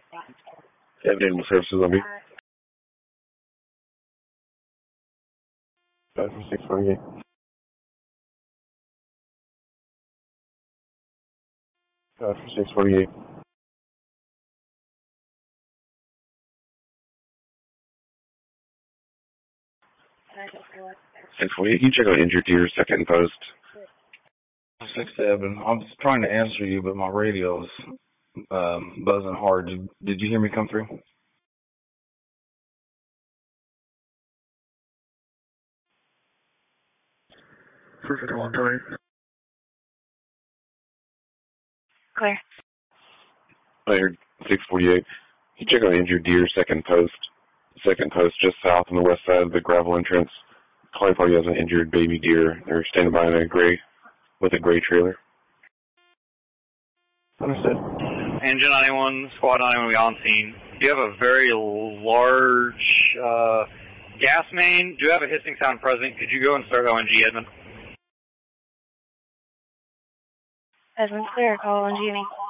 Animal Services on me. 54648. 54648. 648. You check out injured deer, second post. 6-7. I'm just trying to answer you, but my radio's buzzing hard. Did you hear me come through? Perfect, one time. Clear. I heard 648. You check out injured deer, second post. Second post just south on the west side of the gravel entrance. Client party has an injured baby deer. They're standing by in a gray, with a gray trailer. Understood. Engine 91, Squad 91 will be on scene. Do you have a very large gas main? Do you have a hissing sound present? Could you go and start ONG, Edmund? Edmund, clear. Call ONG.